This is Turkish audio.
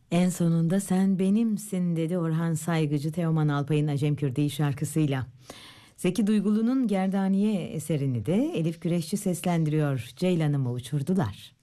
En sonunda sen benimsin dedi Orhan Saygıcı Teoman Alpay'ın Acem Kürdeği şarkısıyla. Zeki Duygulu'nun Gerdaniye eserini de Elif Güreşçi seslendiriyor. Ceylanımı uçurdular.